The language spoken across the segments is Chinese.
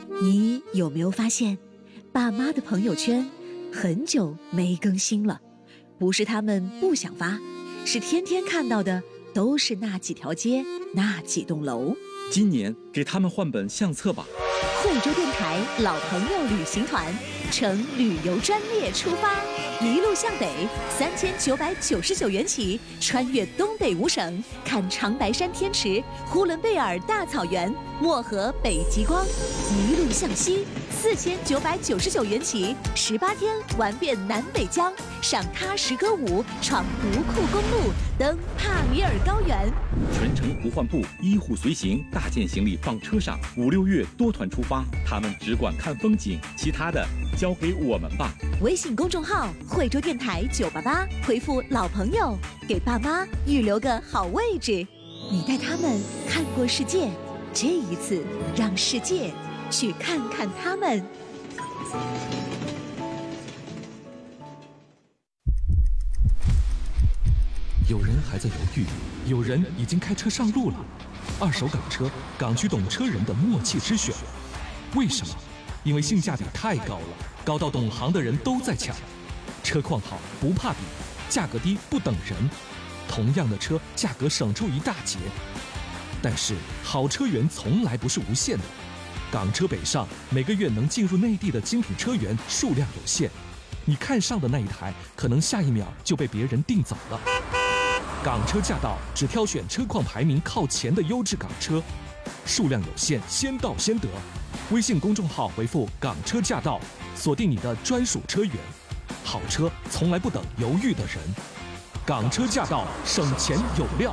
你有没有发现，爸妈的朋友圈很久没更新了？不是他们不想发，是天天看到的都是那几条街、那几栋楼。 今年给他们换本相册吧。 惠州电台老朋友旅行团乘旅游专列出发，一路向北，3999元起，穿越东北5省，看长白山天池、呼伦贝尔大草原、漠河北极光；一路向西，4999元起，18天玩遍南北疆，上喀什歌舞，闯独库公路，登帕米尔高原。 全程不换布，医护随行，大件行李放车上，5、6月多团出发，他们只管看风景，其他的交给我们吧。 微信公众号惠州电台988，回复老朋友，给爸妈预留个好位置。你带他们看过世界，这一次让世界去看看他们。 有人还在犹豫，有人已经开车上路了。二手港车，港区懂车人的默契之选。为什么？因为性价比太高了，高到懂行的人都在抢。车况好不怕比，价格低不等人。同样的车，价格省出一大截。但是好车源从来不是无限的，港车北上每个月能进入内地的精品车源数量有限，你看上的那一台，可能下一秒就被别人订走了。港车驾到只挑选车况排名靠前的优质港车，数量有限，先到先得。微信公众号回复“港车驾到”，锁定你的专属车源。好车从来不等犹豫的人，港车驾到，省钱有料。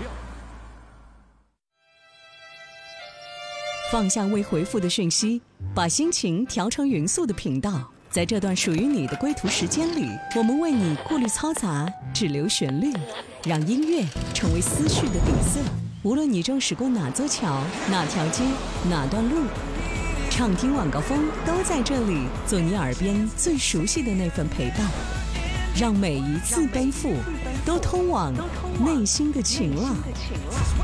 放下未回复的讯息，把心情调成匀速的频道。在这段属于你的归途时间里，我们为你过滤嘈杂，只留旋律，让音乐成为思绪的底色。无论你正驶过哪座桥、哪条街、哪段路，畅听晚高峰都在这里，做你耳边最熟悉的那份陪伴。让每一次奔赴都通往内心的晴朗。